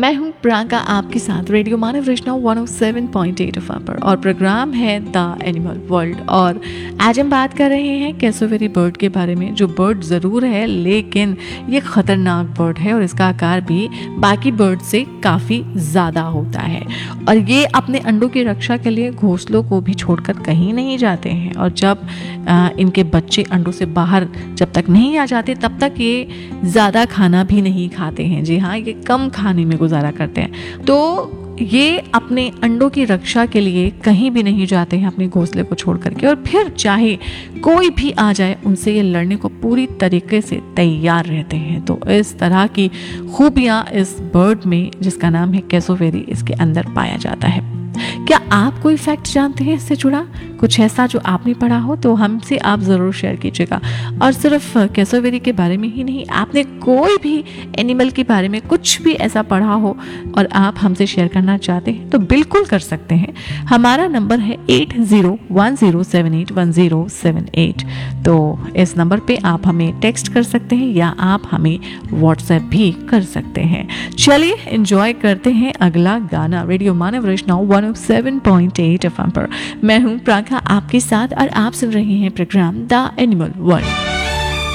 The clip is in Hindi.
मैं हूं प्रियंका आपके साथ रेडियो मानव रचना 107.8 एफएम पर और प्रोग्राम है द एनिमल वर्ल्ड। और आज हम बात कर रहे हैं कैसोवेरी बर्ड के बारे में, जो बर्ड ज़रूर है लेकिन ये ख़तरनाक बर्ड है और इसका आकार भी बाकी बर्ड से काफ़ी ज़्यादा होता है। और ये अपने अंडों की रक्षा के लिए घोंसलों को भी छोड़कर कहीं नहीं जाते हैं, और जब इनके बच्चे अंडों से बाहर जब तक नहीं आ जाते तब तक ये ज़्यादा खाना भी नहीं खाते हैं। जी हाँ, ये कम खाने में गुजारा करते हैं। तो ये अपने अंडों की रक्षा के लिए कहीं भी नहीं जाते हैं अपने घोंसले को छोड़ करके, और फिर चाहे कोई भी आ जाए उनसे ये लड़ने को पूरी तरीके से तैयार रहते हैं। तो इस तरह की खूबियाँ इस बर्ड में, जिसका नाम है कैसोवेरी, इसके अंदर पाया जाता है। क्या आप कोई फैक्ट जानते हैं इससे जुड़ा, कुछ ऐसा जो आपने पढ़ा हो, तो हमसे आप ज़रूर शेयर कीजिएगा। और सिर्फ कैसोवेरी के बारे में ही नहीं, आपने कोई भी एनिमल के बारे में कुछ भी ऐसा पढ़ा हो और आप हमसे शेयर करना चाहते हैं तो बिल्कुल कर सकते हैं। हमारा नंबर है 8010781078। तो इस नंबर पे आप हमें टेक्स्ट कर सकते हैं या आप हमें व्हाट्सएप भी कर सकते हैं। चलिए एंजॉय करते हैं अगला गाना रेडियो मानव रचना 107.8 एफएम पर। मैं हूं प्राका आपके साथ और आप सुन रहे हैं प्रोग्राम द एनिमल वर्ल्ड।